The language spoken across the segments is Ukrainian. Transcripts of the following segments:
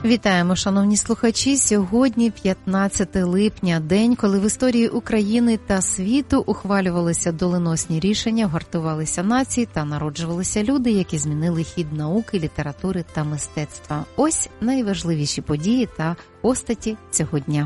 Вітаємо, шановні слухачі! Сьогодні 15 липня, день, коли в історії України та світу ухвалювалися доленосні рішення, гуртувалися нації та народжувалися люди, які змінили хід науки, літератури та мистецтва. Ось найважливіші події та постаті цього дня.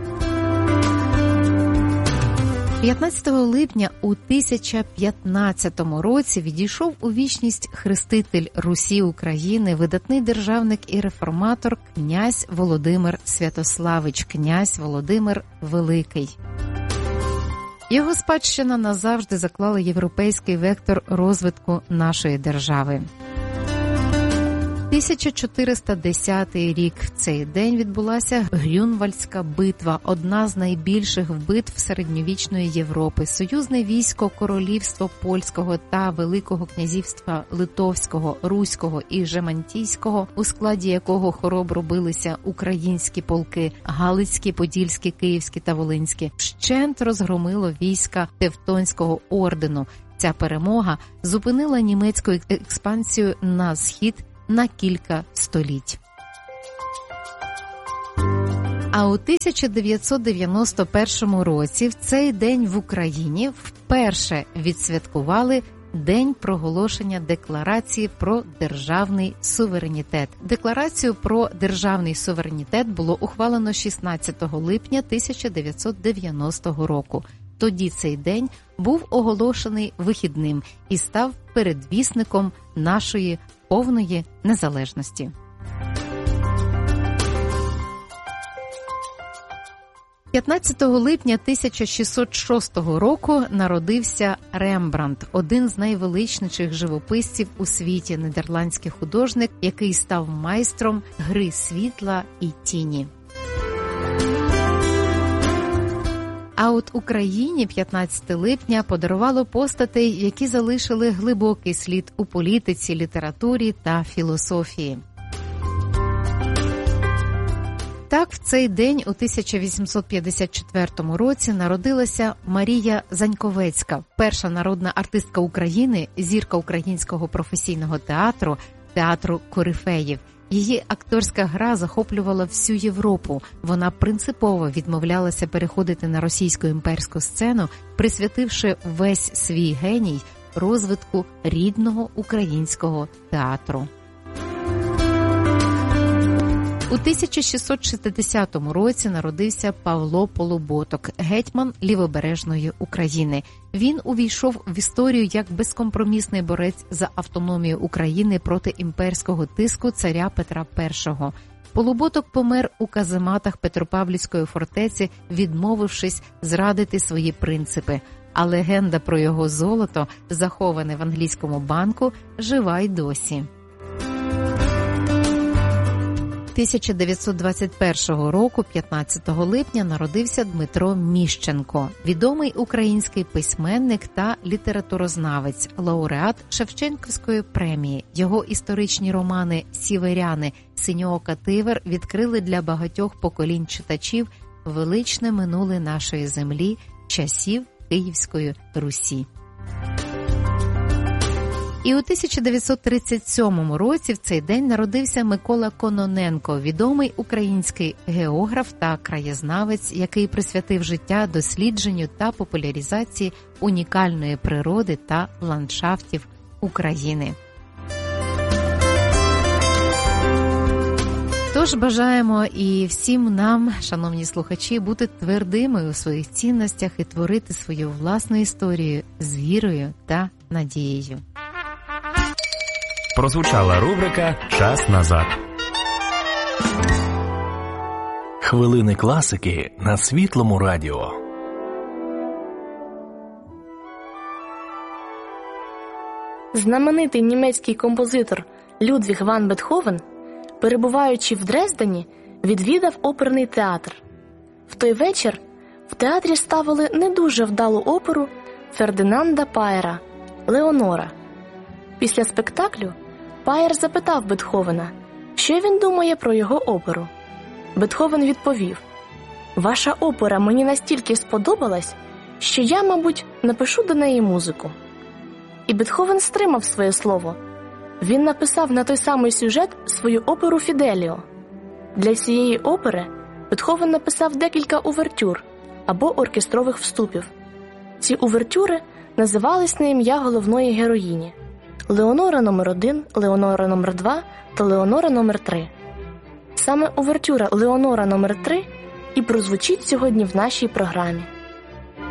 15 липня у 1015 році відійшов у вічність хреститель Русі України, видатний державник і реформатор князь Володимир Святославич, князь Володимир Великий. Його спадщина назавжди заклала європейський вектор розвитку нашої держави. 1410 рік. В цей день відбулася Грюнвальдська битва, одна з найбільших битв середньовічної Європи. Союзне військо Королівства Польського та Великого князівства Литовського, Руського і Жемантійського, у складі якого хоробро билися українські полки Галицькі, Подільські, Київські та Волинські, вщент розгромило війська Тевтонського ордену. Ця перемога зупинила німецьку експансію на схід на кілька століть. А у 1991 році в цей день в Україні вперше відсвяткували День проголошення Декларації про державний суверенітет. Декларацію про державний суверенітет було ухвалено 16 липня 1990 року. Тоді цей день був оголошений вихідним і став передвісником нашої повної незалежності. 15 липня 1606 року народився Рембрандт, один з найвеличніших живописців у світі, нідерландський художник, який став майстром гри світла і тіні. А от Україні 15 липня подарувало постатей, які залишили глибокий слід у політиці, літературі та філософії. Так, в цей день у 1854 році народилася Марія Заньковецька, перша народна артистка України, зірка українського професійного театру, театру корифеїв. Її акторська гра захоплювала всю Європу. Вона принципово відмовлялася переходити на російську імперську сцену, присвятивши весь свій геній розвитку рідного українського театру. У 1660 році народився Павло Полуботок, гетьман Лівобережної України. Він увійшов в історію як безкомпромісний борець за автономію України проти імперського тиску царя Петра І. Полуботок помер у казематах Петропавлівської фортеці, відмовившись зрадити свої принципи. А легенда про його золото, заховане в англійському банку, жива й досі. 1921 року, 15 липня, народився Дмитро Міщенко, відомий український письменник та літературознавець, лауреат Шевченківської премії. Його історичні романи «Сіверяни», «Синьоока Тивер» відкрили для багатьох поколінь читачів величне минуле нашої землі, часів Київської Русі. І у 1937 році в цей день народився Микола Кононенко, відомий український географ та краєзнавець, який присвятив життя дослідженню та популяризації унікальної природи та ландшафтів України. Тож бажаємо і всім нам, шановні слухачі, бути твердими у своїх цінностях і творити свою власну історію з вірою та надією. Прозвучала рубрика «Час назад». Хвилини класики на Світлому радіо. Знаменитий німецький композитор Людвіг ван Бетховен, перебуваючи в Дрездені, відвідав оперний театр. В той вечір в театрі ставили не дуже вдалу оперу Фердинанда Пайера «Леонора». Після спектаклю Пайер запитав Бетховена, що він думає про його оперу. Бетховен відповів: «Ваша опера мені настільки сподобалась, що я, мабуть, напишу до неї музику». І Бетховен стримав своє слово. Він написав на той самий сюжет свою оперу «Фіделіо». Для цієї опери Бетховен написав декілька увертюр або оркестрових вступів. Ці увертюри називались на ім'я головної героїні – Леонора номер 1, Леонора номер 2 та Леонора номер 3. Саме увертюра Леонора номер 3 і прозвучить сьогодні в нашій програмі.